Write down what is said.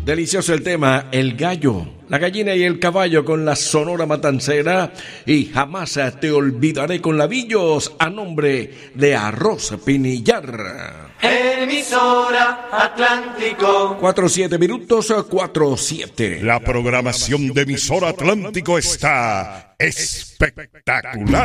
Delicioso el tema, el gallo, la gallina y el caballo con la Sonora Matancera y Jamás te olvidaré con Labillos a nombre de Arroz Pinillar. Emisora Atlántico. 47 minutos, 47. La programación de Emisora Atlántico está espectacular.